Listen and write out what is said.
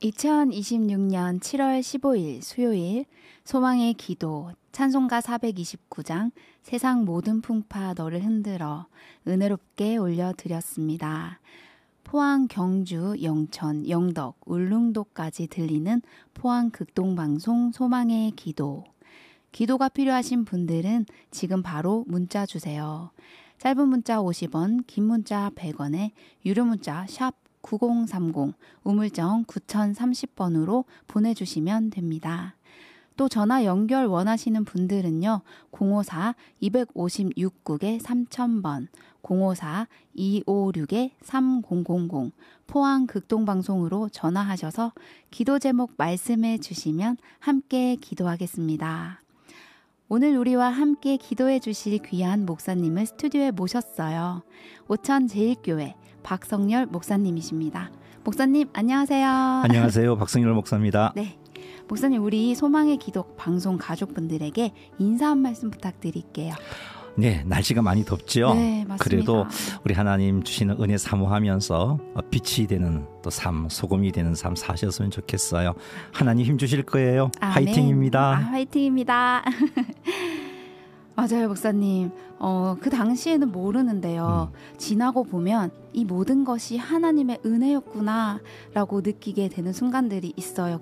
2026년 7월 15일 수요일 소망의 기도 찬송가 429장 세상 모든 풍파 너를 흔들어 은혜롭게 올려드렸습니다. 포항, 경주, 영천, 영덕, 울릉도까지 들리는 포항 극동방송 소망의 기도. 기도가 필요하신 분들은 지금 바로 문자 주세요. 짧은 문자 50원, 긴 문자 100원에 유료 문자 샵 9030, 우물정 9030번으로 보내주시면 됩니다. 또 전화 연결 원하시는 분들은요. 054-256국에 3000번, 054-256-3000 포항 극동방송으로 전화하셔서 기도 제목 말씀해 주시면 함께 기도하겠습니다. 오늘 우리와 함께 기도해 주실 귀한 목사님을 스튜디오에 모셨어요. 오천제일교회 박성열 목사님이십니다. 목사님 안녕하세요. 안녕하세요. 박성열 목사입니다. 네, 목사님 우리 소망의 기도 방송 가족분들에게 인사 한 말씀 부탁드릴게요. 네, 날씨가 많이 덥죠. 네, 맞습니다. 그래도 우리 하나님 주시는 은혜 사모하면서 빛이 되는 또 삶, 소금이 되는 삶 사셨으면 좋겠어요. 하나님 힘 주실 거예요. 아멘. 화이팅입니다. 화이팅입니다. 맞아요, 목사님. 그 당시에는 모르는데요. 지나고 보면 이 모든 것이 하나님의 은혜였구나 라고 느끼게 되는 순간들이 있어요.